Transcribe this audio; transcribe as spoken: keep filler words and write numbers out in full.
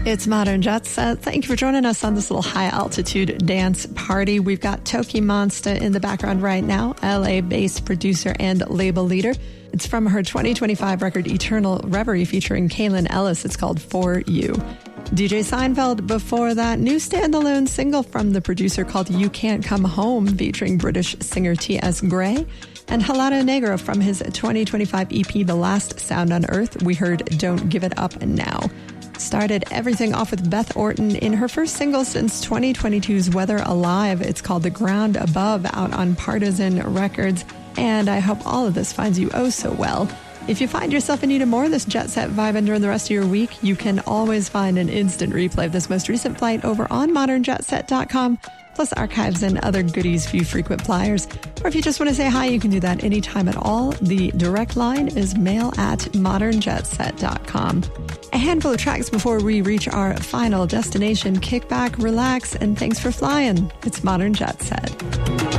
It's Modern Jet Set. Thank you for joining us on this little high-altitude dance party. We've got Toki Monster in the background right now, L A-based producer and label leader. It's from her twenty twenty-five record Eternal Reverie featuring Kaylin Ellis. It's called For You. D J Seinfeld before that, new standalone single from the producer called You Can't Come Home featuring British singer T S Gray. And Helado Negro from his twenty twenty-five E P The Last Sound on Earth, we heard Don't Give It Up Now. Started everything off with Beth Orton in her first single since twenty twenty-two's Weather Alive. It's called The Ground Above, out on Partisan Records. And I hope all of this finds you oh so well. If you find yourself in need of more of this jet set vibe and during the rest of your week, you can always find an instant replay of this most recent flight over on modern jet set dot com, plus archives and other goodies for you frequent flyers. Or if you just want to say hi, you can do that anytime at all. The direct line is mail at modern jet set dot com. A handful of tracks before we reach our final destination. Kick back, relax, and thanks for flying. It's Modern Jet Set.